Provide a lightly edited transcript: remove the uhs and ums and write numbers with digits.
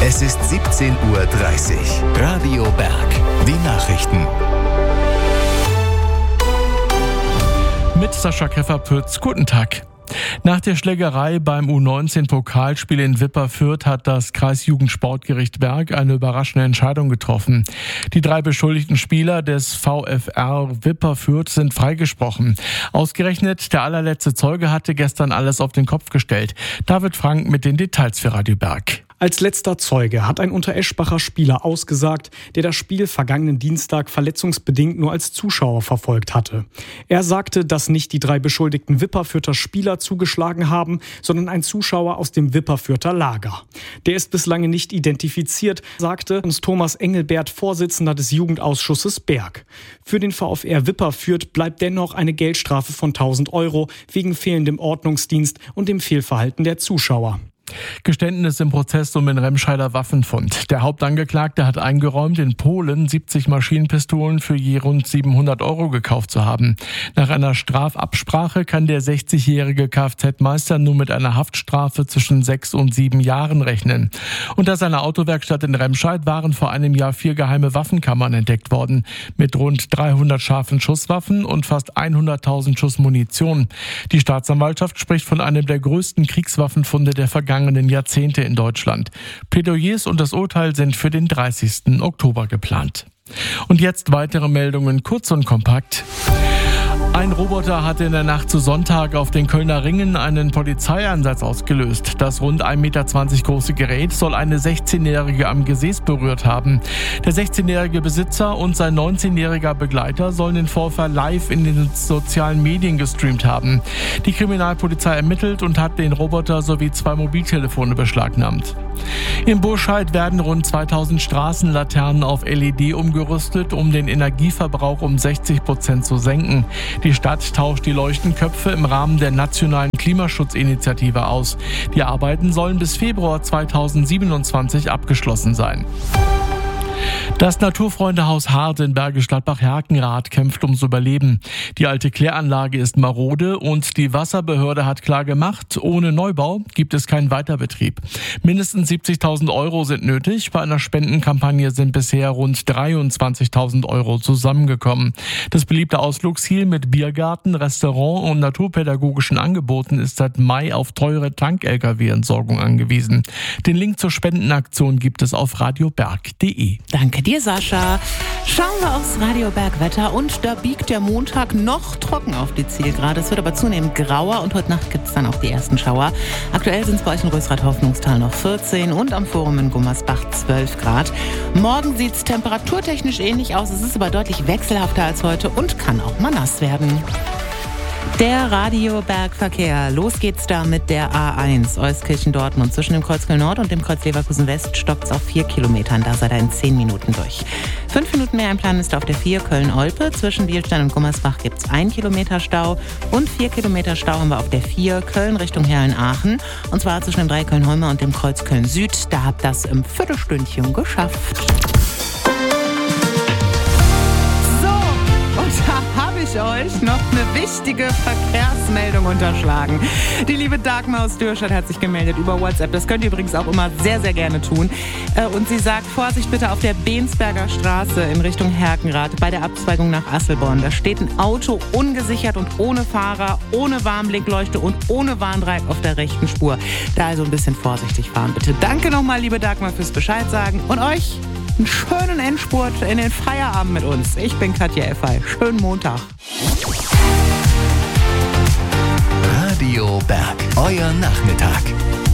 Es ist 17:30 Uhr. Radio Berg. Die Nachrichten. Mit Sascha Keffer-Pütz. Guten Tag. Nach der Schlägerei beim U19-Pokalspiel in Wipperfürth hat das Kreisjugendsportgericht Berg eine überraschende Entscheidung getroffen. Die 3 beschuldigten Spieler des VfR Wipperfürth sind freigesprochen. Ausgerechnet der allerletzte Zeuge hatte gestern alles auf den Kopf gestellt. David Frank mit den Details für Radio Berg. Als letzter Zeuge hat ein Untereschbacher Spieler ausgesagt, der das Spiel vergangenen Dienstag verletzungsbedingt nur als Zuschauer verfolgt hatte. Er sagte, dass nicht die 3 beschuldigten Wipperfürther Spieler zugeschlagen haben, sondern ein Zuschauer aus dem Wipperfürther Lager. Der ist bislang nicht identifiziert, sagte uns Thomas Engelbert, Vorsitzender des Jugendausschusses Berg. Für den VfR Wipperfürth bleibt dennoch eine Geldstrafe von 1.000 € wegen fehlendem Ordnungsdienst und dem Fehlverhalten der Zuschauer. Geständnis im Prozess um den Remscheider Waffenfund. Der Hauptangeklagte hat eingeräumt, in Polen 70 Maschinenpistolen für je rund 700 € gekauft zu haben. Nach einer Strafabsprache kann der 60-jährige Kfz-Meister nur mit einer Haftstrafe zwischen 6 und 7 Jahren rechnen. Unter seiner Autowerkstatt in Remscheid waren vor einem Jahr 4 geheime Waffenkammern entdeckt worden, mit rund 300 scharfen Schusswaffen und fast 100.000 Schuss Munition. Die Staatsanwaltschaft spricht von einem der größten Kriegswaffenfunde der vergangenen Jahrzehnte in Deutschland. Plädoyers und das Urteil sind für den 30. Oktober geplant. Und jetzt weitere Meldungen, kurz und kompakt. Ein Roboter hatte in der Nacht zu Sonntag auf den Kölner Ringen einen Polizeieinsatz ausgelöst. Das rund 1,20 Meter große Gerät soll eine 16-Jährige am Gesäß berührt haben. Der 16-jährige Besitzer und sein 19-jähriger Begleiter sollen den Vorfall live in den sozialen Medien gestreamt haben. Die Kriminalpolizei ermittelt und hat den Roboter sowie 2 Mobiltelefone beschlagnahmt. In Burscheid werden rund 2000 Straßenlaternen auf LED umgerüstet, um den Energieverbrauch um 60% zu senken. Die Stadt tauscht die Leuchtenköpfe im Rahmen der nationalen Klimaschutzinitiative aus. Die Arbeiten sollen bis Februar 2027 abgeschlossen sein. Das Naturfreundehaus Hart in Bergisch Gladbach-Herkenrath kämpft ums Überleben. Die alte Kläranlage ist marode und die Wasserbehörde hat klar gemacht, ohne Neubau gibt es keinen Weiterbetrieb. Mindestens 70.000 € sind nötig. Bei einer Spendenkampagne sind bisher rund 23.000 € zusammengekommen. Das beliebte Ausflugsziel mit Biergarten, Restaurant und naturpädagogischen Angeboten ist seit Mai auf teure Tank-Lkw-Entsorgung angewiesen. Den Link zur Spendenaktion gibt es auf radioberg.de. Danke dir, Sascha. Schauen wir aufs Radio Berg Wetter und da biegt der Montag noch trocken auf die Zielgerade. Es wird aber zunehmend grauer und heute Nacht gibt es dann auch die ersten Schauer. Aktuell sind es bei euch in Rösrath-Hoffnungstal noch 14 und am Forum in Gummersbach 12 Grad. Morgen sieht es temperaturtechnisch ähnlich aus. Es ist aber deutlich wechselhafter als heute und kann auch mal nass werden. Der Radio-Berg-Verkehr. Los geht's da mit der A1 Euskirchen-Dortmund. Zwischen dem Kreuz Köln-Nord und dem Kreuz Leverkusen-West stockt's auf 4 Kilometern. Da seid ihr in 10 Minuten durch. 5 Minuten mehr einplanen ist auf der 4 Köln-Olpe. Zwischen Bielstein und Gummersbach gibt's 1 Kilometer Stau. Und 4 Kilometer Stau haben wir auf der 4 Köln Richtung Herlen-Aachen. Und zwar zwischen dem 3 Köln-Holmer und dem Kreuz Köln-Süd. Da habt ihr das im Viertelstündchen geschafft. Da habe ich euch noch eine wichtige Verkehrsmeldung unterschlagen. Die liebe Dagmar aus Dürstadt hat sich gemeldet über WhatsApp. Das könnt ihr übrigens auch immer sehr, sehr gerne tun. Und sie sagt, Vorsicht bitte auf der Bensberger Straße in Richtung Herkenrath bei der Abzweigung nach Asselborn. Da steht ein Auto ungesichert und ohne Fahrer, ohne Warnblinkleuchte und ohne Warndreieck auf der rechten Spur. Da also ein bisschen vorsichtig fahren bitte. Danke nochmal, liebe Dagmar, fürs Bescheid sagen. Und euch einen schönen Endspurt in den Feierabend mit uns. Ich bin Katja Effay. Schönen Montag. Radio Berg, euer Nachmittag.